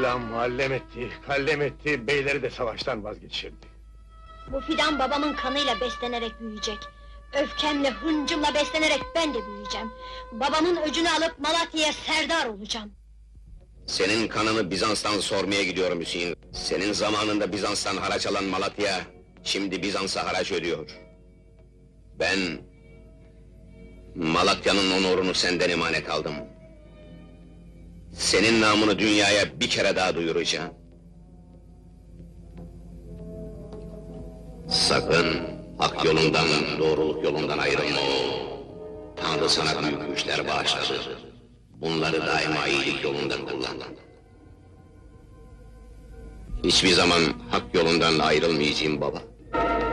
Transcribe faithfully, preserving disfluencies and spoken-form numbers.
Selam muallem etti, kallem etti, beyleri de savaştan vazgeçirdi. Bu fidan babamın kanıyla beslenerek büyüyecek. Öfkemle, hıncımla beslenerek ben de büyüyeceğim. Babamın öcünü alıp Malatya'ya serdar olacağım. Senin kanını Bizans'tan sormaya gidiyorum Hüseyin. Senin zamanında Bizans'tan haraç alan Malatya, şimdi Bizans'a haraç ödüyor. Ben... Malatya'nın onurunu senden emanet aldım. Senin namını dünyaya bir kere daha duyuracağım. Sakın hak yolundan, doğruluk yolundan ayrılma oğul. Tanrı sana büyük güçler bağışladı. Bunları daima iyilik yolunda kullan. Hiçbir zaman hak yolundan ayrılmayacağım baba.